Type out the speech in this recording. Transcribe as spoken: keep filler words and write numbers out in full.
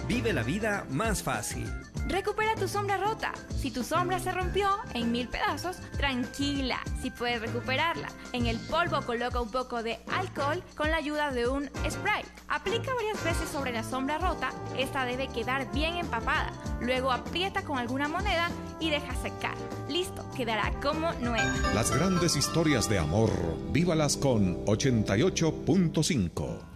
Vive la vida más fácil. Recupera tu sombra rota. Si tu sombra se rompió en mil pedazos, tranquila, si puedes recuperarla. En el polvo coloca un poco de alcohol con la ayuda de un spray. Aplica varias veces sobre la sombra rota. Esta debe quedar bien empapada. Luego aprieta con alguna moneda y deja secar. Listo, quedará como nueva. Las grandes historias de amor, vívalas con ochenta y ocho punto cinco.